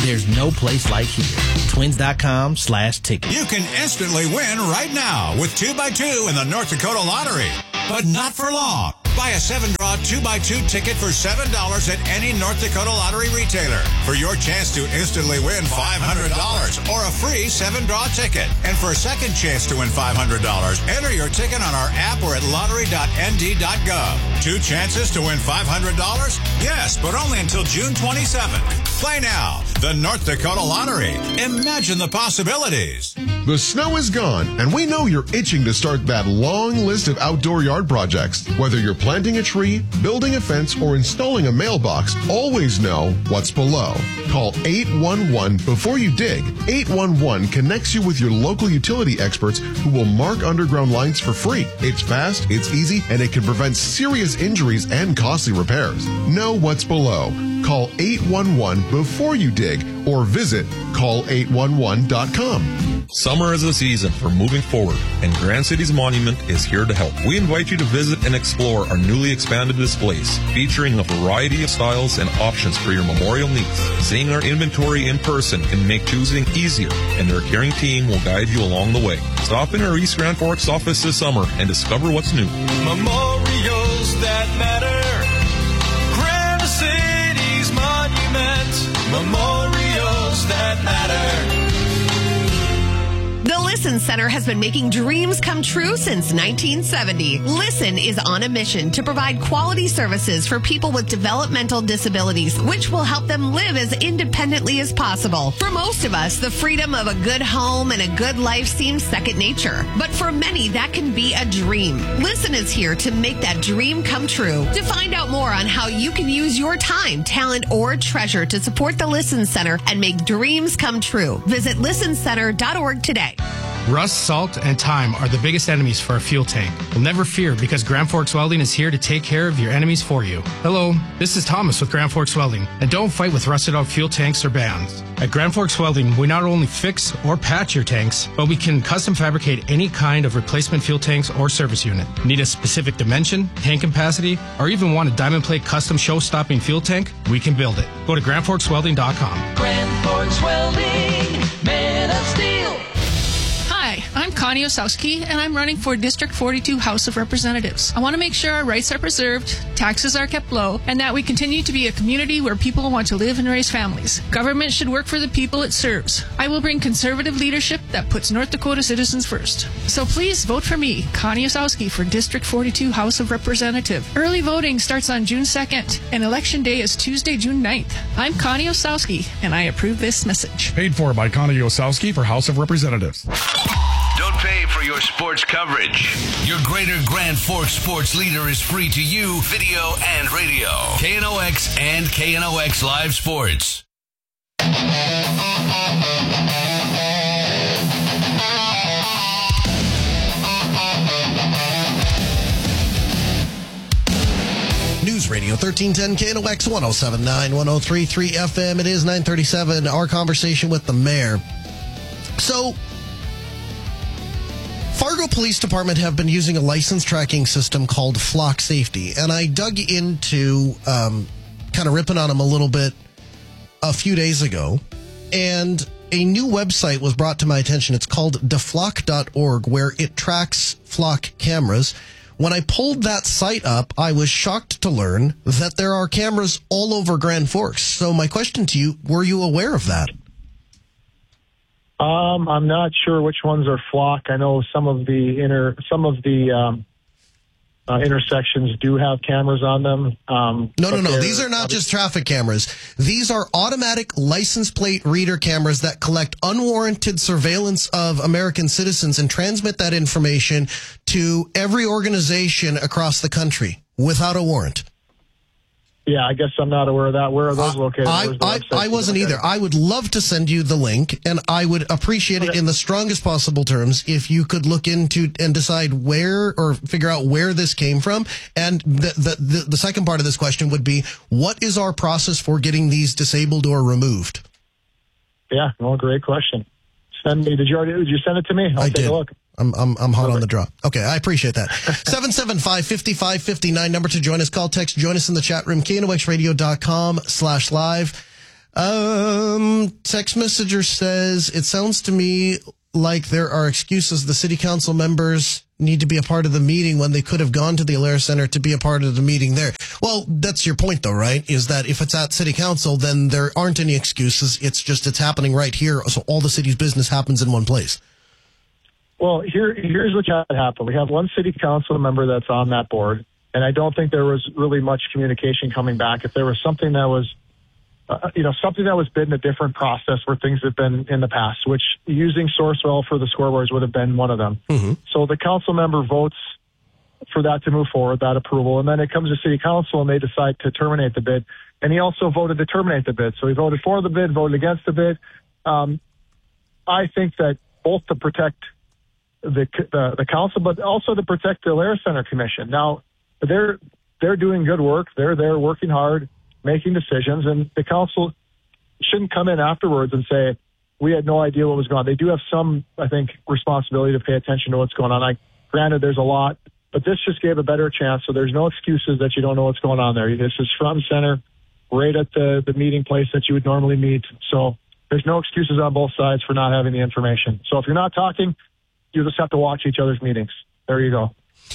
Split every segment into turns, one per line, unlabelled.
There's no place like here. Twins.com/ticket.
You can instantly win right now with 2x2 in the North Dakota Lottery. But not for long. Buy a 7-draw 2x2 ticket for $7 at any North Dakota Lottery retailer for your chance to instantly win $500 or a free 7-draw ticket. And for a second chance to win $500, enter your ticket on our app or at lottery.nd.gov. 2 chances to win $500? Yes, but only until June 27th. Play now. The North Dakota Lottery. Imagine the possibilities.
The snow is gone, and we know you're itching to start that long list of outdoor yard projects. Whether you're planting a tree, building a fence, or installing a mailbox, always know what's below. Call 811 before you dig. 811 connects you with your local utility experts who will mark underground lines for free. It's fast, it's easy, and it can prevent serious injuries and costly repairs. Know what's below. Call 811 before you dig or visit call811.com.
Summer is the season for moving forward, and Grand Cities Monument is here to help. We invite you to visit and explore our newly expanded displays, featuring a variety of styles and options for your memorial needs. Seeing our inventory in person can make choosing easier, and our caring team will guide you along the way. Stop in our East Grand Forks office this summer and discover what's new.
Memorials that matter. Grand Cities Monument. Memorials that matter.
The Listen Center has been making dreams come true since 1970. Listen is on a mission to provide quality services for people with developmental disabilities, which will help them live as independently as possible. For most of us, the freedom of a good home and a good life seems second nature. But for many, that can be a dream. Listen is here to make that dream come true. To find out more on how you can use your time, talent, or treasure to support the Listen Center and make dreams come true, visit listencenter.org today.
Rust, salt, and time are the biggest enemies for a fuel tank. Well, never fear, because Grand Forks Welding is here to take care of your enemies for you. Hello, this is Thomas with Grand Forks Welding, and don't fight with rusted out fuel tanks or bands. At Grand Forks Welding, we not only fix or patch your tanks, but we can custom fabricate any kind of replacement fuel tanks or service unit. Need a specific dimension, tank capacity, or even want a diamond plate custom show-stopping fuel tank? We can build it. Go to GrandForksWelding.com.
Grand Forks Welding, man of steel.
Hi, I'm Connie Osowski, and I'm running for District 42 House of Representatives. I want to make sure our rights are preserved, taxes are kept low, and that we continue to be a community where people want to live and raise families. Government should work for the people it serves. I will bring conservative leadership that puts North Dakota citizens first. So please vote for me, Connie Osowski, for District 42 House of Representative. Early voting starts on June 2nd, and Election Day is Tuesday, June 9th. I'm Connie Osowski, and I approve this message.
Paid for by Connie Osowski for House of Representatives.
Don't pay for your sports coverage. Your Greater Grand Forks sports leader is free to you, video and radio. KNOX and KNOX Live Sports.
News Radio 1310 KNOX 1079 1033 FM. It is 9:37. Our conversation with the mayor. So, Fargo Police Department have been using a license tracking system called Flock Safety, and I dug into kind of ripping on them a little bit a few days ago, and a new website was brought to my attention. It's called deflock.org, where it tracks flock cameras. When I pulled that site up, I was shocked to learn that there are cameras all over Grand Forks. So my question to you, were you aware of that?
I'm not sure which ones are flock. I know some of the intersections do have cameras on them.
No. These are not just traffic cameras. These are automatic license plate reader cameras that collect unwarranted surveillance of American citizens and transmit that information to every organization across the country without a warrant.
Yeah, I guess I'm not aware of that. Where are those located?
I wasn't either. I would love to send you the link, and I would appreciate it in the strongest possible terms if you could look into and decide where or figure out where this came from. And the second part of this question would be, what is our process for getting these disabled or removed?
Yeah, well, great question. Did you send it to me? I'll take a look.
I'm hot on the draw. Okay, I appreciate that. 775-5559, number to join us. Call, text, join us in the chat room, knoxradio.com/live. Text messenger says, it sounds to me like there are excuses. The city council members need to be a part of the meeting when they could have gone to the Alaris Center to be a part of the meeting there. Well, that's your point though, right? Is that if it's at city council, then there aren't any excuses. It's just, it's happening right here. So all the city's business happens in one place.
Well, here's what had happened. We have one city council member that's on that board, and I don't think there was really much communication coming back. If there was something that was, something that was bid in a different process where things have been in the past, which using Sourcewell for the scoreboards would have been one of them. Mm-hmm. So the council member votes for that to move forward, that approval, and then it comes to city council and they decide to terminate the bid. And he also voted to terminate the bid. So he voted for the bid, voted against the bid. I think that both to protect the council, but also to protect the Alaris Center Commission. Now, they're doing good work. They're there working hard, making decisions, and the council shouldn't come in afterwards and say, we had no idea what was going on. They do have some, I think, responsibility to pay attention to what's going on. Granted, there's a lot, but this just gave a better chance, so there's no excuses that you don't know what's going on there. This is front and center, right at the meeting place that you would normally meet. So there's no excuses on both sides for not having the information. So if you're not talking, you just have to watch each other's meetings. There you go.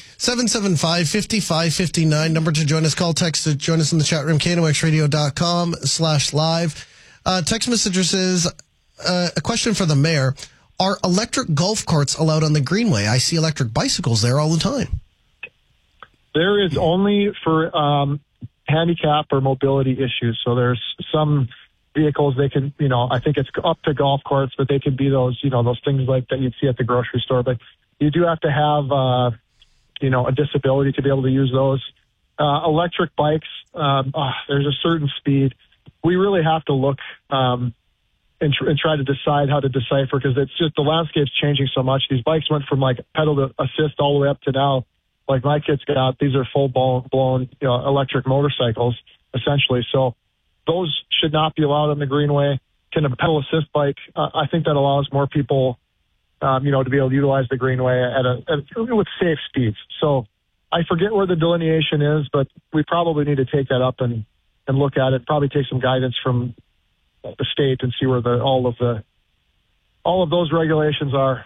775-5559, number to join us. Call, text to join us in the chat room, knoxradio.com/live. Text messenger says, a question for the mayor. Are electric golf carts allowed on the Greenway? I see electric bicycles there all the time.
There is only for handicap or mobility issues. So there's some vehicles they can, I think it's up to golf carts, but they can be those, those things like that you'd see at the grocery store. But you do have to have, a disability to be able to use those. Electric bikes, there's a certain speed. We really have to look and try to decide how to decipher, because it's just the landscape's changing so much. These bikes went from like pedal to assist all the way up to now, like my kids got, these are full blown electric motorcycles, essentially. So those should not be allowed on the Greenway. Can a pedal assist bike? I think that allows more people to be able to utilize the Greenway with safe speeds. So I forget where the delineation is, but we probably need to take that up and look at it, probably take some guidance from the state and see where all of those regulations are.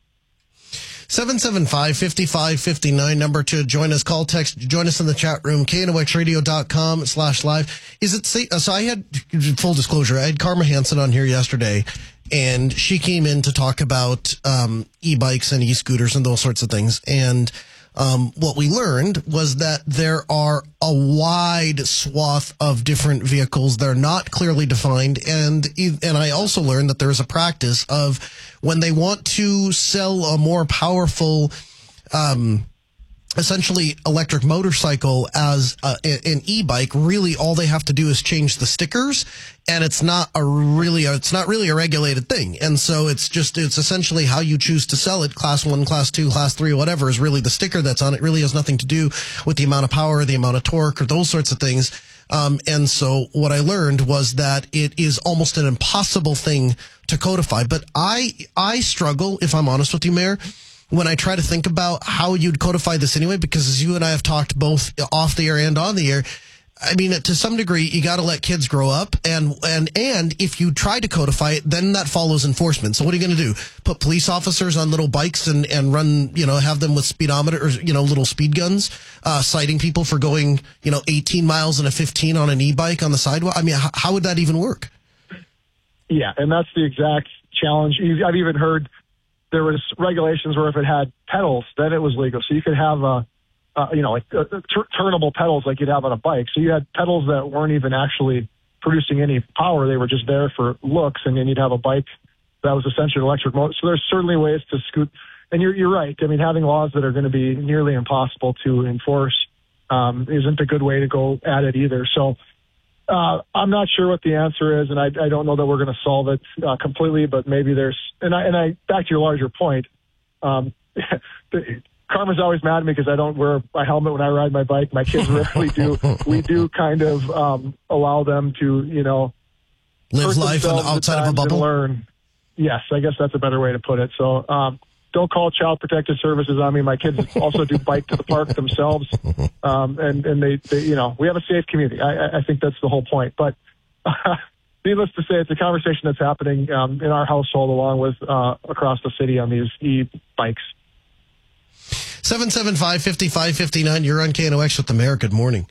775-5559, number to join us. Call, text, join us in the chat room, knoxradio.com/live. Is it safe? So I had, full disclosure, I had Karma Hansen on here yesterday, and she came in to talk about e-bikes and e-scooters and those sorts of things. And what we learned was that there are a wide swath of different vehicles. They're not clearly defined. And I also learned that there's a practice of when they want to sell a more powerful, essentially electric motorcycle as an e-bike, really all they have to do is change the stickers, and it's not really a regulated thing. And so it's essentially how you choose to sell it. Class 1, class 2, class 3, whatever is really the sticker that's on it. Really has nothing to do with the amount of power, the amount of torque, or those sorts of things. And so what I learned was that it is almost an impossible thing to codify. But I struggle, if I'm honest with you, Mayor, when I try to think about how you'd codify this anyway, because as you and I have talked both off the air and on the air, I mean, to some degree, you got to let kids grow up, and if you try to codify it, then that follows enforcement. So what are you going to do? Put police officers on little bikes and run, have them with speedometer or, little speed guns, citing people for going, 18 miles and a 15 on an e-bike on the sidewalk? I mean, how would that even work?
Yeah, and that's the exact challenge. I've even heard there was regulations where if it had pedals, then it was legal. So you could have turnable pedals like you'd have on a bike. So you had pedals that weren't even actually producing any power. They were just there for looks, and then you'd have a bike that was essentially an electric motor. So there's certainly ways to scoot. And you're right. I mean, having laws that are going to be nearly impossible to enforce isn't a good way to go at it either. So I'm not sure what the answer is, and I don't know that we're going to solve it completely, but maybe there's, and I back to your larger point, Karma's always mad at me because I don't wear a helmet when I ride my bike. My kids rarely do. We do kind of allow them to,
live life outside of a bubble.
Learn. Yes, I guess that's a better way to put it. So don't call Child Protective Services on me. My kids also do bike to the park themselves, and they we have a safe community. I think that's the whole point. But needless to say, it's a conversation that's happening in our household along with across the city on these e-bikes.
775-5559. You're on KNOX with the mayor. Good morning.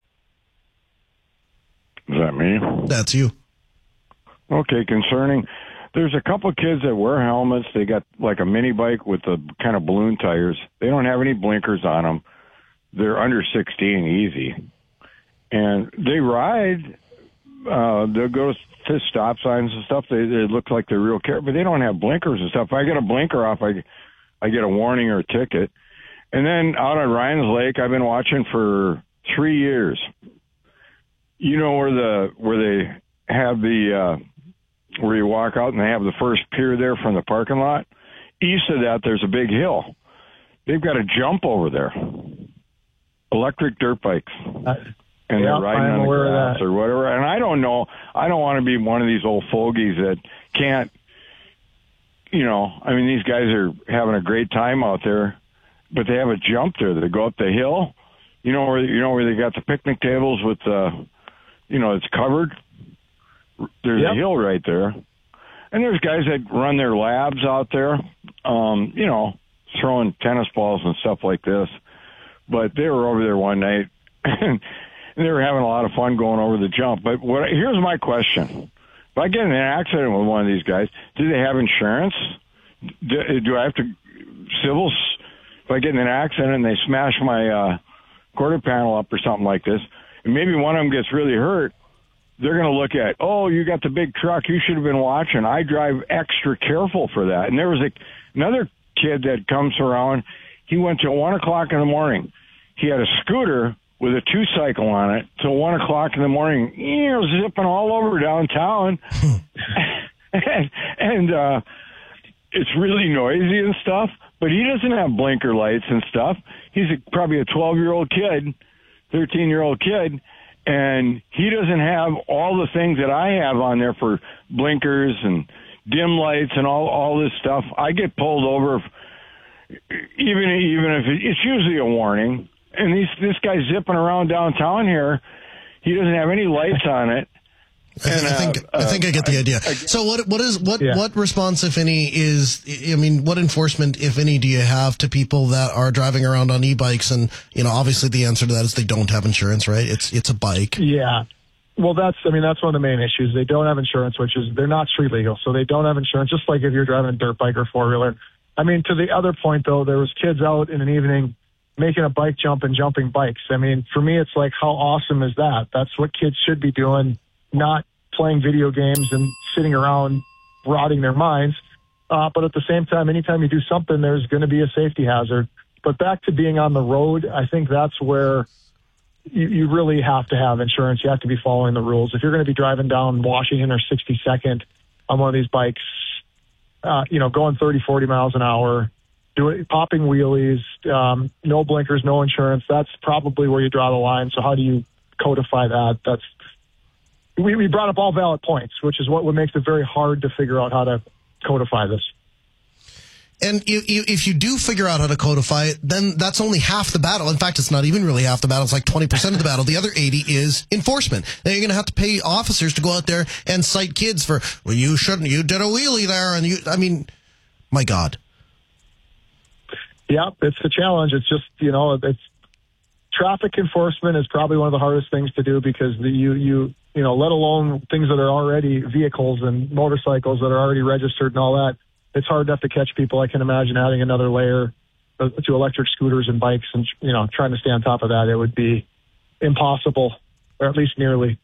Is that me?
That's you.
Okay, concerning, there's a couple of kids that wear helmets. They got like a mini bike with the kind of balloon tires. They don't have any blinkers on them. They're under 16 easy. And they ride. They'll go to stop signs and stuff. They look like they're real careful, but they don't have blinkers and stuff. If I get a blinker off, I get a warning or a ticket. And then out on Ryan's Lake, I've been watching for 3 years. You know where they have where you walk out and they have the first pier there from the parking lot? East of that, there's a big hill. They've got a jump over there. Electric dirt bikes. And they're riding on the grass or whatever. And I don't know. I don't want to be one of these old fogies that can't, I mean, these guys are having a great time out there, but they have a jump there. They go up the hill, where they got the picnic tables with, it's covered. There's a hill right there. And there's guys that run their labs out there, throwing tennis balls and stuff like this. But they were over there one night, and they were having a lot of fun going over the jump. But here's my question. If I get in an accident with one of these guys, do they have insurance? Do I have to civil? If I get in an accident and they smash my quarter panel up or something like this, and maybe one of them gets really hurt, they're going to look at, oh, you got the big truck. You should have been watching. I drive extra careful for that. And there was another kid that comes around. He went to 1 o'clock in the morning. He had a scooter with a 2-cycle on it till 1 o'clock in the morning, zipping all over downtown. and it's really noisy and stuff, but he doesn't have blinker lights and stuff. He's probably a 12-year-old kid, 13-year-old kid, and he doesn't have all the things that I have on there for blinkers and dim lights and all this stuff. I get pulled over, even if it's usually a warning. And this guy's zipping around downtown here. He doesn't have any lights on it. And,
I think I get the idea. So what response, if any, what enforcement, if any, do you have to people that are driving around on e-bikes? And, obviously the answer to that is they don't have insurance, right? It's a bike.
Yeah. Well, that's one of the main issues. They don't have insurance, which is they're not street legal. So they don't have insurance, just like if you're driving a dirt bike or four-wheeler. I mean, to the other point, though, there was kids out in an evening making a bike jump and jumping bikes. I mean, for me, it's like, how awesome is that? That's what kids should be doing, not playing video games and sitting around rotting their minds. But at the same time, anytime you do something, there's going to be a safety hazard. But back to being on the road, I think that's where you really have to have insurance. You have to be following the rules. If you're going to be driving down Washington or 62nd on one of these bikes, going 30, 40 miles an hour, popping wheelies, no blinkers, no insurance, that's probably where you draw the line. So how do you codify that? We brought up all valid points, which is what makes it very hard to figure out how to codify this.
And if you do figure out how to codify it, then that's only half the battle. In fact, it's not even really half the battle. It's like 20% of the battle. The other 80 is enforcement. Then you're going to have to pay officers to go out there and cite kids for, well, you shouldn't, you did a wheelie there. And my God.
Yeah, it's a challenge. It's just, it's traffic enforcement is probably one of the hardest things to do because let alone things that are already vehicles and motorcycles that are already registered and all that. It's hard enough to catch people. I can imagine adding another layer to electric scooters and bikes and, trying to stay on top of that. It would be impossible, or at least nearly.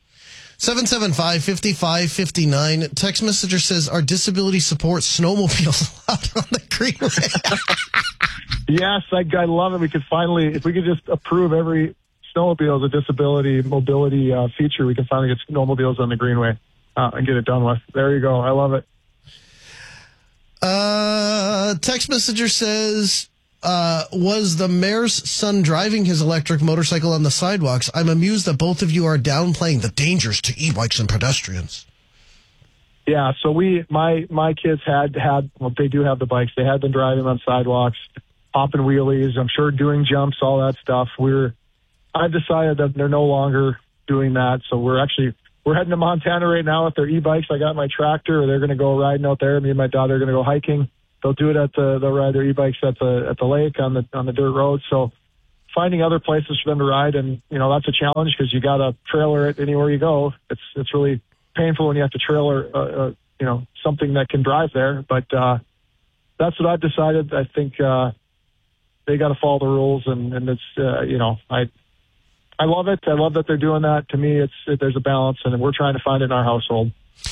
775-5559. Text messenger says, are disability support snowmobiles allowed on the greenway?
Yes, I love it. We could finally, if we could just approve every snowmobile as a disability mobility feature, we can finally get snowmobiles on the greenway and get it done with. There you go. I love it.
Text messenger says, was the mayor's son driving his electric motorcycle on the sidewalks? I'm amused that both of you are downplaying the dangers to e-bikes and pedestrians.
Yeah, so my kids they do have the bikes. They had been driving on sidewalks, popping wheelies, I'm sure doing jumps, all that stuff. I've decided that they're no longer doing that. So we're we're heading to Montana right now with their e-bikes. I got my tractor, or they're going to go riding out there. Me and my daughter are going to go hiking. They'll do it they'll ride their e-bikes at the lake on the dirt road. So finding other places for them to ride, and that's a challenge because you got to trailer it anywhere you go. It's really painful when you have to trailer something that can drive there. But that's what I've decided. I think they got to follow the rules, and it's I love it. I love that they're doing that. To me, there's a balance, and we're trying to find it in our household.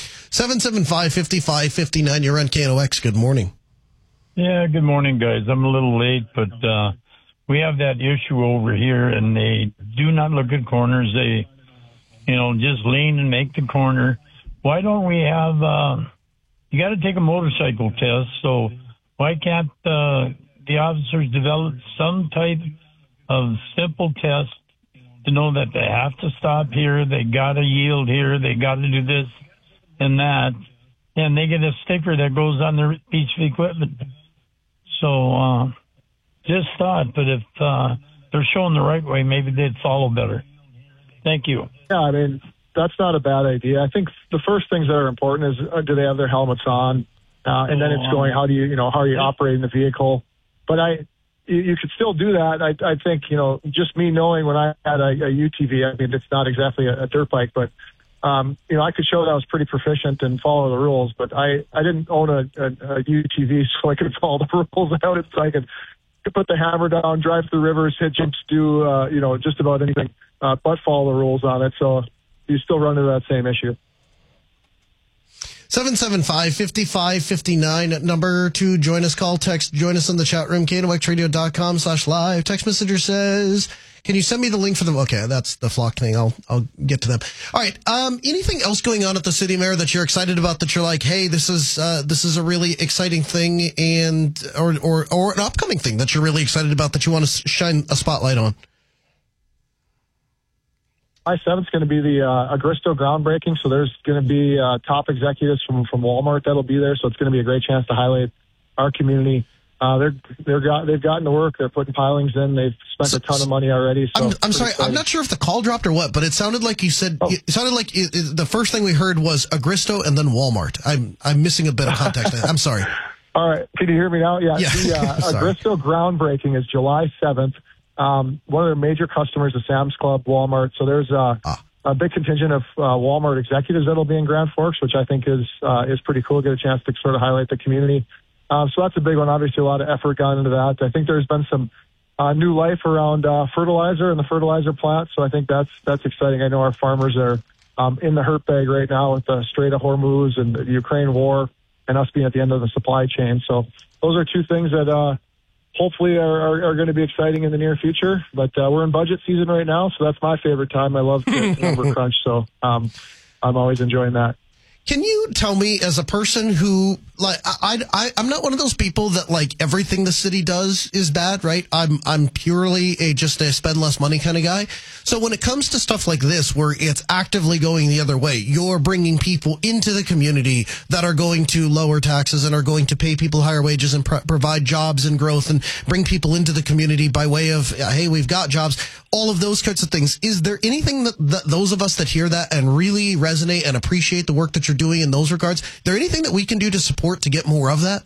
775-5559. You're on KNOX. Good morning.
Yeah, good morning, guys. I'm a little late, but we have that issue over here, and they do not look at corners. They, just lean and make the corner. Why don't we have, you got to take a motorcycle test, so why can't the officers develop some type of simple test to know that they have to stop here, they got to yield here, they got to do this and that, and they get a sticker that goes on their piece of equipment. So, just thought, but if they're showing the right way, maybe they'd follow better. Thank you.
Yeah, I mean, that's not a bad idea. I think the first things that are important is do they have their helmets on? And then it's going, how are you operating the vehicle? But you could still do that. I think, just me knowing when I had a UTV, I mean, it's not exactly a dirt bike, but I could show that I was pretty proficient and follow the rules, but I didn't own a UTV, so I could follow the rules without it. So I could put the hammer down, drive through rivers, hit jumps, do, just about anything, but follow the rules on it. So you still run into that same issue.
775-5559 number to join us, call, text, join us in the chat room, knoxradio.com/live. Text messenger says, can you send me the link for them? Okay, that's the flock thing. I'll get to them. All right. Anything else going on at the city, Mayor, that you're excited about, that you're like, hey, this is a really exciting thing, and or an upcoming thing that you're really excited about that you want to shine a spotlight on?
July 7th is going to be the Agristo groundbreaking, so there's going to be top executives from Walmart that'll be there, so it's going to be a great chance to highlight our community. They've gotten to work. They're putting pilings in. They've spent a ton of money already. So
I'm sorry. Exciting. I'm not sure if the call dropped or what, but it sounded like you said. Oh. It sounded like the first thing we heard was Agristo and then Walmart. I'm missing a bit of context. I'm sorry.
All right. Can you hear me now? Yeah. The Agristo groundbreaking is July 7th. One of their major customers is Sam's Club, Walmart. So there's a big contingent of Walmart executives that'll be in Grand Forks, which I think is pretty cool. Get a chance to sort of highlight the community. So that's a big one. Obviously, a lot of effort gone into that. I think there's been some new life around fertilizer and the fertilizer plant. So I think that's exciting. I know our farmers are in the hurt bag right now with the Strait of Hormuz and the Ukraine war and us being at the end of the supply chain. So those are two things that hopefully are going to be exciting in the near future. But we're in budget season right now, so that's my favorite time. I love the number crunch, so I'm always enjoying that.
Can you tell me, as a person who, like, I'm not one of those people that, like, everything the city does is bad, right? I'm purely just a spend less money kind of guy. So when it comes to stuff like this, where it's actively going the other way, you're bringing people into the community that are going to lower taxes and are going to pay people higher wages and provide jobs and growth and bring people into the community by way of, hey, we've got jobs, all of those kinds of things. Is there anything that those of us that hear that and really resonate and appreciate the work that you're doing in those regards, is there anything that we can do to support to get more of that?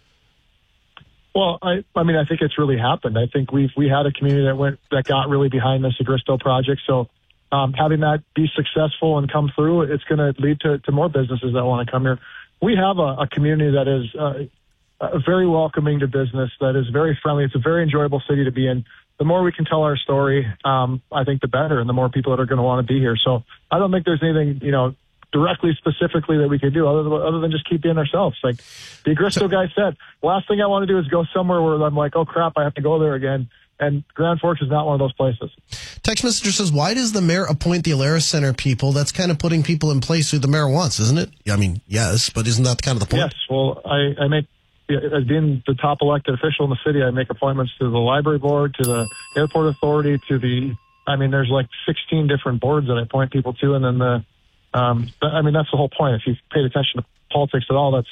Well, I mean, I think it's really happened. I think we had a community that got really behind this Agristo project. So having that be successful and come through, it's going to lead to more businesses that want to come here. We have a community that is very welcoming to business, that is very friendly. It's a very enjoyable city to be in. The more we can tell our story, I think the better, and the more people that are going to want to be here. So I don't think there's anything, directly, specifically that we could do other than just keep being ourselves. Like the Agristo guy said, last thing I want to do is go somewhere where I'm like, oh crap, I have to go there again. And Grand Forks is not one of those places.
Text messenger says, why does the mayor appoint the Alaris Center people? That's kind of putting people in place who the mayor wants, isn't it? I mean, yes, but isn't that kind of the point?
Yes. Well, I make, as being the top elected official in the city, I make appointments to the library board, to the airport authority, there's like 16 different boards that I appoint people to. And then that's the whole point. If you've paid attention to politics at all, that's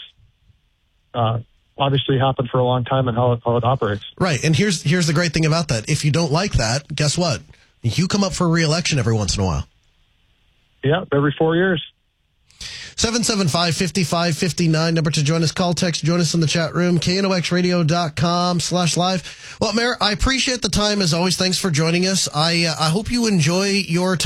obviously happened for a long time and how it operates.
Right. And here's the great thing about that. If you don't like that, guess what? You come up for re-election every once in a while.
Yeah, every 4 years.
775-5559, number to join us. Call, text, join us in the chat room, knoxradio.com/live. Well, Mayor, I appreciate the time as always. Thanks for joining us. I hope you enjoy your time.